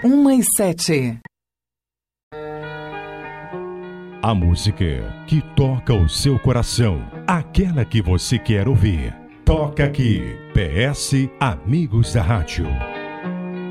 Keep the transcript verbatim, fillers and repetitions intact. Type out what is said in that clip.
uma e sete. A música que toca o seu coração, aquela que você quer ouvir. Toca aqui, P S Amigos da Rádio.